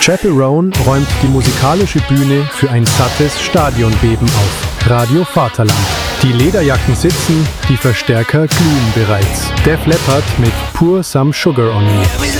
Chaperone räumt die musikalische Bühne für ein sattes Stadionbeben auf. Radio Vaterland. Die Lederjacken sitzen, die Verstärker glühen bereits. Def Leppard mit Pour Some Sugar on Me.